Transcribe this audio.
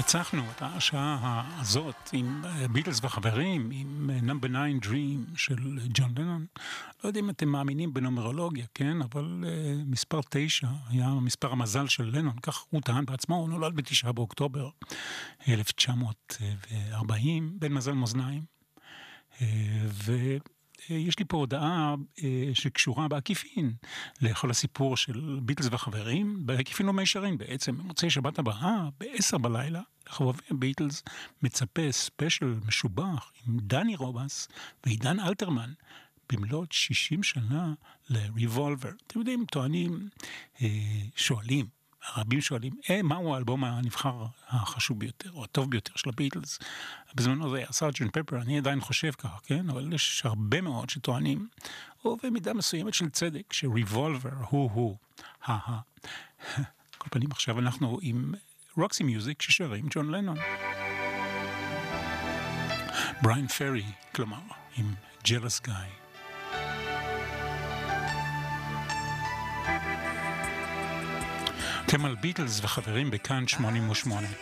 פצחנו את השעה הזאת עם ביטלס וחברים, עם Number 9 Dream של ג'ון לנון. לא יודע אם אתם מאמינים בנומרולוגיה, כן? אבל מספר 9 היה מספר המזל של לנון, כך הוא טען בעצמו, הוא נולד ב9 באוקטובר 1940, בן מזל מאזניים. ויש לי פה הודעה שקשורה בעקיפין לכל הסיפור של ביטלס וחברים, בעקיפין לא מישרים בעצם, במוצאי שבת הבאה, ב10 בלילה, לחובבי הביטלס מצפה ספיישל משובח עם דני רובס ועידן אלתרמן, במלאת 60 שנה לריבולבר. אתם יודעים, טוענים, שואלים, רבים שואלים, מהו האלבום הנבחר החשוב ביותר, או הטוב ביותר של הביטלס? בזמנו זה היה סארג'נט פפר, אני עדיין חושב ככה, כן? אבל יש הרבה מאוד שטוענים, או במידה מסוימת של צדק, שריבולבר הוא. כל פנים עכשיו אנחנו עם רוקסי מיוזיק ששרים ג'ון לנון. בריין פרי, כלומר, עם ג'לס גאי. אתם על ביטלס וחברים בכאן 88.